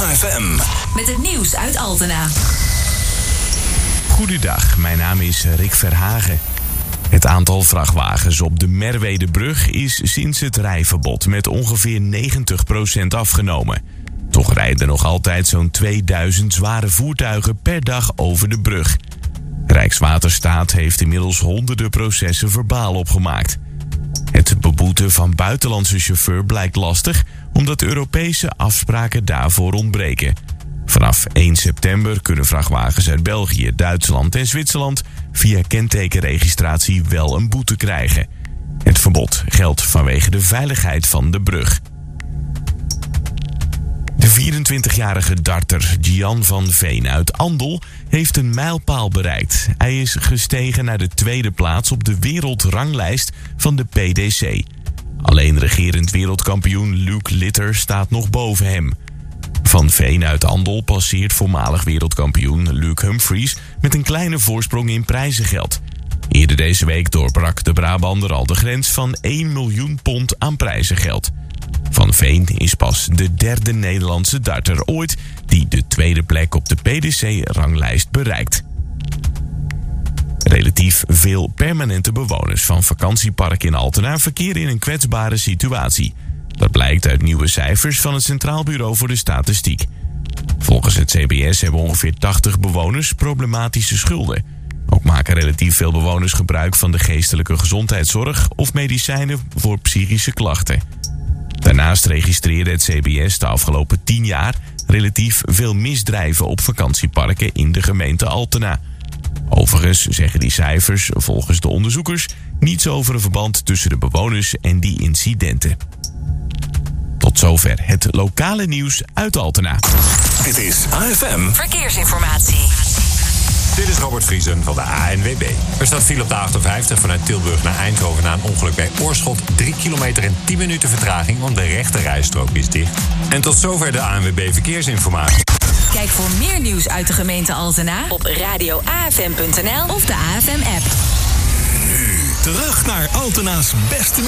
AFM. Met het nieuws uit Altena. Goedendag, mijn naam is Rick Verhagen. Het aantal vrachtwagens op de Merwedebrug is sinds het rijverbod met ongeveer 90% afgenomen. Toch rijden nog altijd zo'n 2000 zware voertuigen per dag over de brug. Rijkswaterstaat heeft inmiddels honderden processen verbaal opgemaakt. Het beboeten van buitenlandse chauffeur blijkt lastig, omdat Europese afspraken daarvoor ontbreken. Vanaf 1 september kunnen vrachtwagens uit België, Duitsland en Zwitserland via kentekenregistratie wel een boete krijgen. Het verbod geldt vanwege de veiligheid van de brug. De 24-jarige darter Gian van Veen uit Andel heeft een mijlpaal bereikt. Hij is gestegen naar de tweede plaats op de wereldranglijst van de PDC. Alleen regerend wereldkampioen Luke Litter staat nog boven hem. Van Veen uit Andel passeert voormalig wereldkampioen Luke Humphries met een kleine voorsprong in prijzengeld. Eerder deze week doorbrak de Brabander al de grens van 1 miljoen pond aan prijzengeld. Van Veen is pas de derde Nederlandse darter ooit die de tweede plek op de PDC-ranglijst bereikt. Relatief veel permanente bewoners van vakantiepark in Altena verkeren in een kwetsbare situatie. Dat blijkt uit nieuwe cijfers van het Centraal Bureau voor de Statistiek. Volgens het CBS hebben ongeveer 80 bewoners problematische schulden. Ook maken relatief veel bewoners gebruik van de geestelijke gezondheidszorg of medicijnen voor psychische klachten. Daarnaast registreerde het CBS de afgelopen 10 jaar relatief veel misdrijven op vakantieparken in de gemeente Altena. Overigens zeggen die cijfers volgens de onderzoekers niets over een verband tussen de bewoners en die incidenten. Tot zover het lokale nieuws uit Altena. Dit is AFM Verkeersinformatie. Dit is Robert Vriesen van de ANWB. Er staat file op de A58 vanuit Tilburg naar Eindhoven na een ongeluk bij Oorschot. 3 kilometer en 10 minuten vertraging, want de rechte rijstrook is dicht. En tot zover de ANWB Verkeersinformatie. Kijk voor meer nieuws uit de gemeente Altena op radioafm.nl of de AFM-app. terug naar Altena's beste